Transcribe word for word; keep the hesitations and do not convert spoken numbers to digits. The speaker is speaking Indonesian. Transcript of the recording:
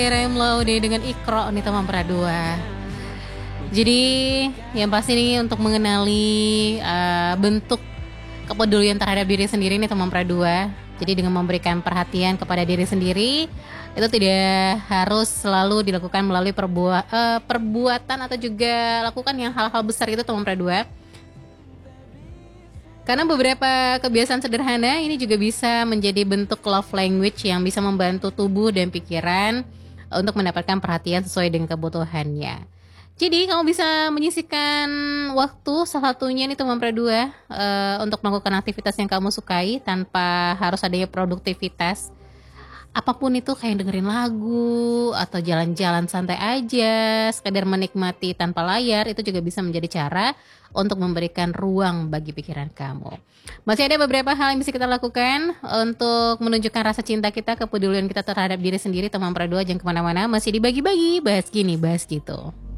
Remlo deh dengan Ikro nih teman pradua. Jadi yang pasti nih untuk mengenali uh, bentuk kepedulian terhadap diri sendiri nih teman pradua. Jadi dengan memberikan perhatian kepada diri sendiri itu tidak harus selalu dilakukan melalui perbuah, uh, perbuatan atau juga lakukan yang hal-hal besar itu teman pradua. Karena beberapa kebiasaan sederhana ini juga bisa menjadi bentuk love language yang bisa membantu tubuh dan pikiran untuk mendapatkan perhatian sesuai dengan kebutuhannya. Jadi kamu bisa menyisihkan waktu salah satunya nih teman pradua uh, untuk melakukan aktivitas yang kamu sukai tanpa harus adanya produktivitas. Apapun itu kayak dengerin lagu atau jalan-jalan santai aja, sekedar menikmati tanpa layar, itu juga bisa menjadi cara untuk memberikan ruang bagi pikiran kamu. Masih ada beberapa hal yang bisa kita lakukan untuk menunjukkan rasa cinta kita, kepedulian kita terhadap diri sendiri. Teman pradua jangan kemana-mana, masih dibagi-bagi, bahas gini, bahas gitu.